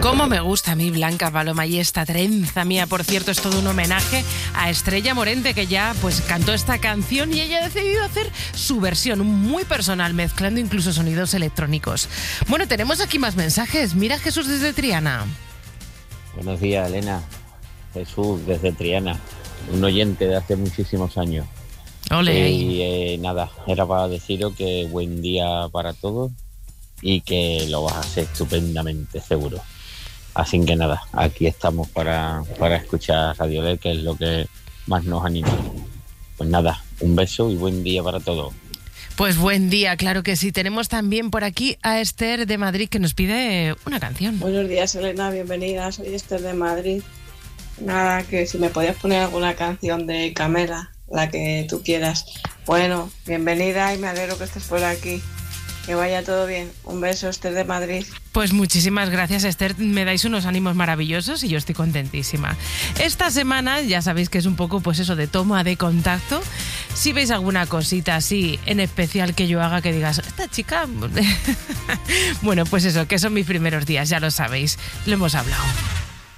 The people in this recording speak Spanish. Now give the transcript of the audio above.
Cómo me gusta a mí Blanca Paloma, y esta trenza mía, por cierto, es todo un homenaje a Estrella Morente, que ya pues cantó esta canción y ella ha decidido hacer su versión muy personal, mezclando incluso sonidos electrónicos. Bueno, tenemos aquí más mensajes. Mira, Jesús desde Triana. Buenos días, Elena. Jesús desde Triana, un oyente de hace muchísimos años. Ole. Y nada, era para deciros que buen día para todos y que lo vas a hacer estupendamente, seguro. Así que nada, aquí estamos para escuchar Radio LED, que es lo que más nos anima. Pues nada, un beso y buen día para todos. Pues buen día, claro que sí. Tenemos también por aquí a Esther de Madrid, que nos pide una canción. Buenos días, Elena, bienvenida. Soy Esther de Madrid. Nada, que si me podías poner alguna canción de Camela, la que tú quieras. Bueno, bienvenida y me alegro que estés por aquí. Que vaya todo bien. Un beso, Esther de Madrid. Pues muchísimas gracias, Esther. Me dais unos ánimos maravillosos y yo estoy contentísima. Esta semana ya sabéis que es un poco pues eso de toma de contacto. Si veis alguna cosita así en especial que yo haga que digas, esta chica... bueno, pues eso, que son mis primeros días, ya lo sabéis. Lo hemos hablado.